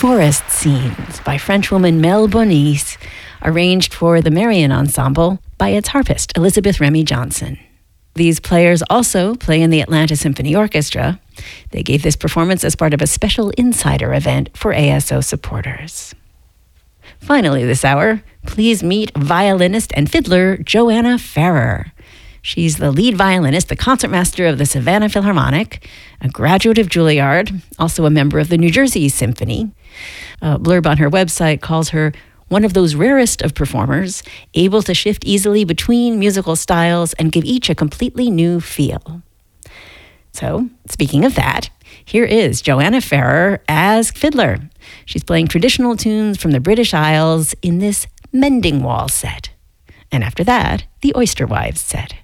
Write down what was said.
Forest Scenes by Frenchwoman Mel Bonis, arranged for the Marion Ensemble by its harpist, Elizabeth Remy Johnson. These players also play in the Atlanta Symphony Orchestra. They gave this performance as part of a special insider event for ASO supporters. Finally this hour, please meet violinist and fiddler Joanna Ferrer. She's the lead violinist, the concertmaster of the Savannah Philharmonic, a graduate of Juilliard, also a member of the New Jersey Symphony. A blurb on her website calls her one of those rarest of performers, able to shift easily between musical styles and give each a completely new feel. So, speaking of that, here is Joanna Ferrer as fiddler. She's playing traditional tunes from the British Isles in this Mending Wall set. And after that, the Oyster Wives set.